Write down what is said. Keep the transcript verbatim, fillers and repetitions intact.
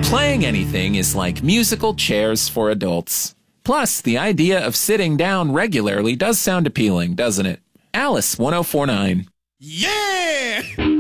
Playing anything is like musical chairs for adults. Plus, the idea of sitting down regularly does sound appealing, doesn't it? Alice one oh four point nine. Yeah!